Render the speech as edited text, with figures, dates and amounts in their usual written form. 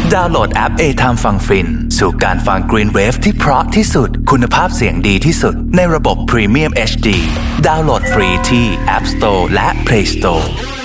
ดาวน์โหลดแอป A-Time ฟังฟินสู่การฟัง Green Wave ที่เพราะที่สุดคุณภาพเสียงดีที่สุดในระบบ Premium HD ดาวน์โหลดฟรีที่ App Store และ Play Store